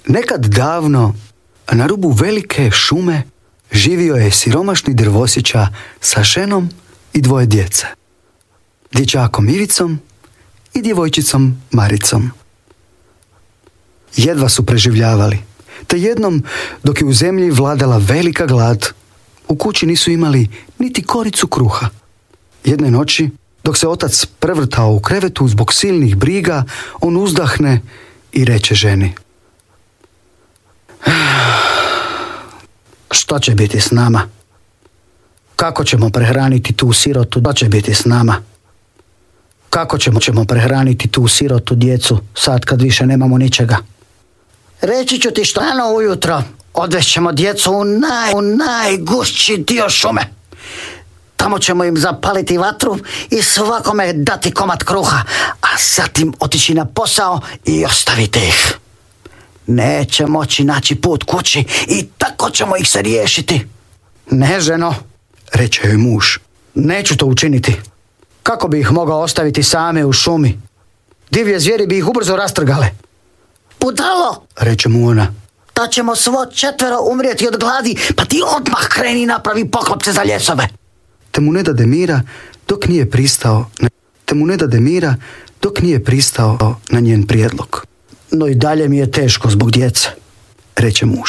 Nekad davno, na rubu velike šume, živio je siromašni drvosića sa ženom i 2 djece. Dječakom Ivicom i djevojčicom Maricom. Jedva su preživljavali, te jednom, dok je u zemlji vladala velika glad, u kući nisu imali niti koricu kruha. Jedne noći, dok se otac prevrtao u krevetu zbog silnih briga, on uzdahne i reče ženi: što će biti s nama? Kako ćemo prehraniti tu sirotu? Što će biti s nama? Kako ćemo prehraniti tu sirotu djecu sad kad više nemamo ničega? Reći ću ti što, rano ujutro odvešćemo djecu u najgušći dio šume. Tamo ćemo im zapaliti vatru i svakome dati komad kruha, a zatim otići na posao i ostavite ih. Neće moći naći put kući i tako ćemo ih se riješiti. Ne, ženo, reče joj muž, neću to učiniti. Kako bi ih mogao ostaviti same u šumi? Divlje zvijeri bi ih ubrzo rastrgale. Budalo, reče mu ona, da ćemo svo 4 umrijeti od gladi, pa ti odmah kreni i napravi poklopce za ljesove. Te mu ne dade mira dok nije pristao na njen prijedlog. No i dalje mi je teško zbog djece, reče muž.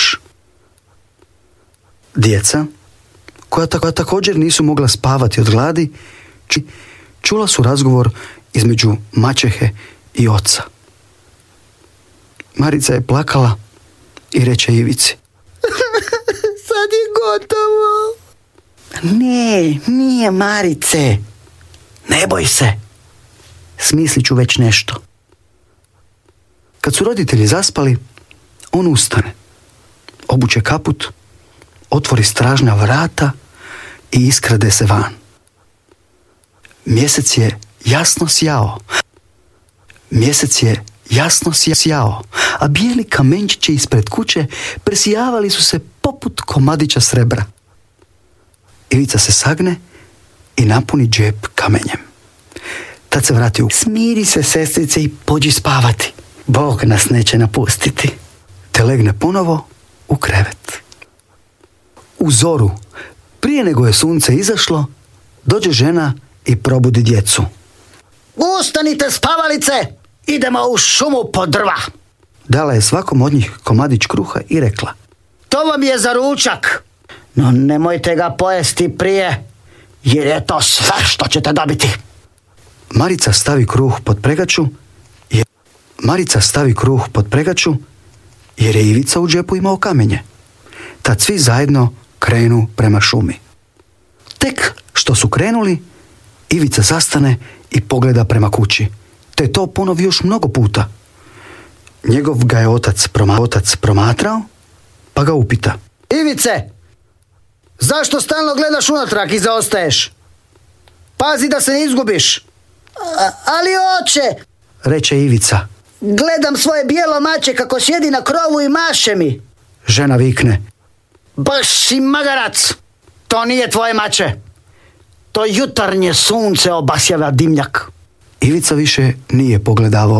Djeca, koja također nisu mogla spavati od gladi, čula su razgovor između maćehe i oca. Marica je plakala i reče Ivici: sad je gotovo. Ne, nije, Marice. Ne boj se. Smislit ću već nešto. Kad su roditelji zaspali, on ustane, obuče kaput, otvori stražna vrata i iskrade se van. Mjesec je jasno sjao, a bijeli kamenčići ispred kuće presijavali su se poput komadića srebra. Ivica se sagne i napuni džep kamenjem. Tad se vrati u... Smiri se, sestrice, i pođi spavati. Bog nas neće napustiti. Te legne ponovo u krevet. U zoru, prije nego je sunce izašlo, dođe žena i probudi djecu. Ustanite, spavalice! Idemo u šumu po drva. Dala je svakom od njih komadić kruha i rekla: to vam je za ručak, no nemojte ga pojesti prije, jer je to sve što ćete dobiti. Marica stavi kruh pod pregaču jer je Ivica u džepu imao kamenje. Tad svi zajedno krenu prema šumi. Tek što su krenuli, Ivica zastane i pogleda prema kući, te to ponovi još mnogo puta. Njegov ga je otac promatrao, pa ga upita: Ivice, zašto stalno gledaš unatrag i zaostaješ? Pazi da se ne izgubiš. Ali oče, reče Ivica, gledam svoje bijelo mače kako sjedi na krovu i maše mi. Žena vikne: baš si magarac, to nije tvoje mače. To jutarnje sunce obasjava dimnjak. Ivica više nije pogledavao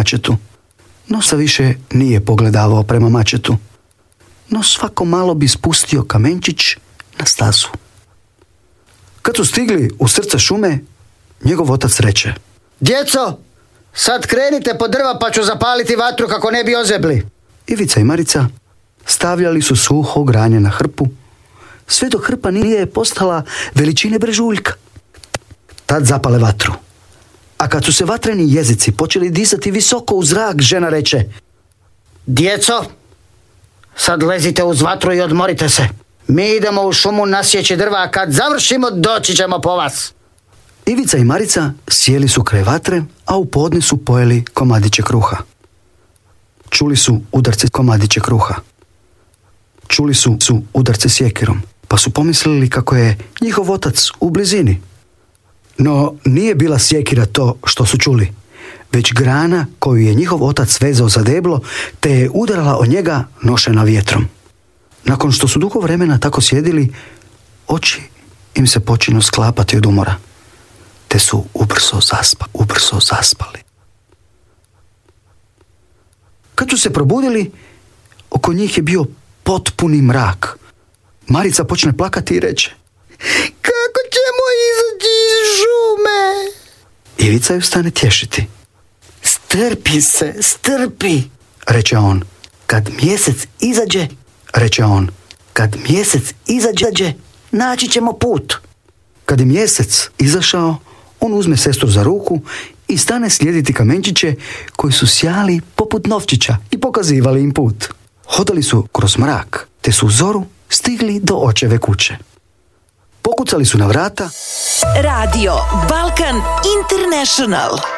prema mačetu. No svako malo bi spustio kamenčić na stazu. Kad su stigli u srce šume, njegov otac reče: djeco, sad krenite po drva pa ću zapaliti vatru kako ne bi ozebli. Ivica i Marica stavljali su suho granje na hrpu, sve dok hrpa nije postala veličine brežuljka. Tad zapale vatru. A kad su se vatreni jezici počeli dizati visoko u zrak, žena reče: djeco, sad lezite uz vatru i odmorite se. Mi idemo u šumu nasjeći drva, a kad završimo doći ćemo po vas. Ivica i Marica sjeli su kraj vatre, a u podne su pojeli komadiće kruha. Čuli su udarce sjekirom, pa su pomislili kako je njihov otac u blizini. No nije bila sjekira to što su čuli, već grana koju je njihov otac vezao za deblo, te je udarala o njega nošena vjetrom. Nakon što su dugo vremena tako sjedili, oči im se počinu sklapati od umora, te su ubrzo zaspali. Kad su se probudili, Oko njih je bio potpuni mrak. Marica počne plakati i reče: kako ćemo izaći iz šume? Ivica ju stane tješiti. Strpi se, strpi, reče on. Kad mjesec izađe, reče on, kad mjesec izađe, naći ćemo put. Kad je mjesec izašao, on uzme sestru za ruku i stane slijediti kamenčiće koji su sjali poput novčića i pokazivali im put. Hodali su kroz mrak, te su u zoru stigli do očeve kuće. Pokucali su na vrata. Radio Balkan International.